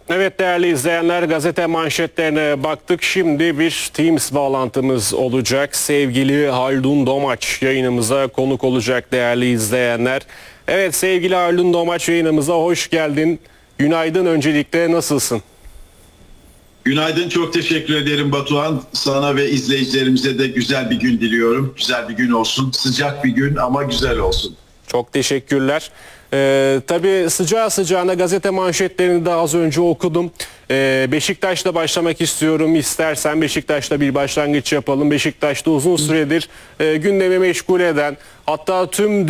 Evet değerli izleyenler, gazete manşetlerine baktık. Şimdi bir Teams bağlantımız olacak. Sevgili Haldun Domaç yayınımıza konuk olacak değerli izleyenler. Evet sevgili Haldun Domaç, yayınımıza hoş geldin. Günaydın, öncelikle nasılsın? Günaydın, çok teşekkür ederim Batuhan. Sana ve izleyicilerimize de güzel bir gün diliyorum. Güzel bir gün olsun. Sıcak bir gün ama güzel olsun. Çok teşekkürler. Tabii sıcağı sıcağına gazete manşetlerini de az önce okudum. Beşiktaş'la başlamak istiyorum. İstersen Beşiktaş'la bir başlangıç yapalım. Beşiktaş'ta uzun süredir gündemi meşgul eden, hatta tüm